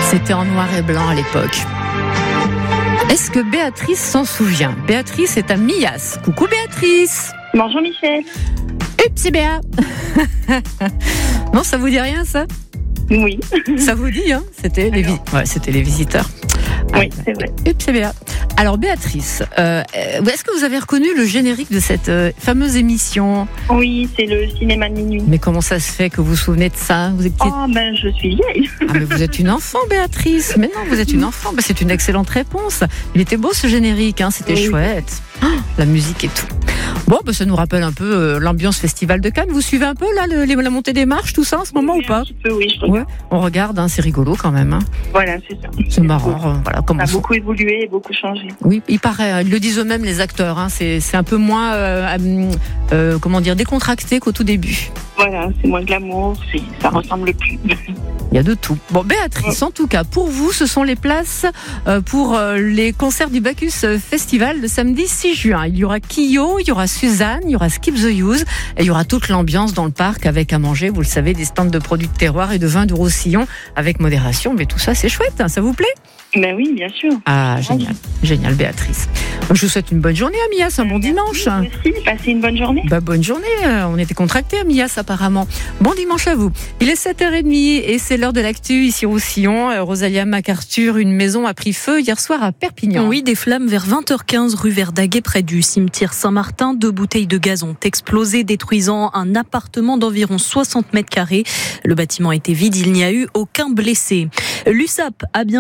C'était en noir et blanc à l'époque. Est-ce que Béatrice s'en souvient? Béatrice est à Millas. Coucou Béatrice. Bonjour Michel. C'est Béa. Non, ça vous dit rien ça? Oui. Ça vous dit, hein? C'était les visiteurs. Oui, c'est vrai. C'est Béa. Alors Béatrice, est-ce que vous avez reconnu le générique de cette fameuse émission? Oui, c'est le cinéma de minuit. Mais comment ça se fait que vous vous souvenez de ça? Vous étiez... Oh, ben je suis vieille. Ah, mais vous êtes une enfant, Béatrice. Mais non, vous êtes une enfant. Ben, c'est une excellente réponse. Il était beau ce générique, hein, c'était chouette. Oh, la musique et tout. Bon, ben, ça nous rappelle un peu l'ambiance Festival de Cannes. Vous suivez un peu là la montée des marches, tout ça en ce moment ou pas? Un petit peu, oui, je regarde. Ouais, on regarde, hein, c'est rigolo quand même. Hein. Voilà, c'est ça. C'est marrant. Voilà, ça a beaucoup évolué et beaucoup changé. Oui, il paraît, ils le disent eux-mêmes les acteurs. Hein, c'est un peu moins, décontracté qu'au tout début. Voilà, c'est moins de l'amour, ça ressemble plus. Il y a de tout. Bon, Béatrice, en tout cas, pour vous, ce sont les places pour les concerts du Bacchus Festival le samedi 6 juin. Il y aura Kyo, il y aura Suzanne, il y aura Skip the Use et il y aura toute l'ambiance dans le parc avec à manger, vous le savez, des stands de produits de terroir et de vin de Roussillon avec modération. Mais tout ça, c'est chouette, hein, ça vous plaît? Ben oui, bien sûr. Ah, génial. Génial, Béatrice. Je vous souhaite une bonne journée à Millas, un bon dimanche. Merci, passez une bonne journée. Bonne journée, on était contractés à Millas apparemment. Bon dimanche à vous. Il est 7h30 et c'est l'heure de l'actu ici au Roussillon. Rosalia MacArthur, une maison a pris feu hier soir à Perpignan. Oui, des flammes vers 20h15 rue Verdaguet près du cimetière Saint-Martin. 2 bouteilles de gaz ont explosé, détruisant un appartement d'environ 60 mètres carrés. Le bâtiment était vide, il n'y a eu aucun blessé. L'USAP a bien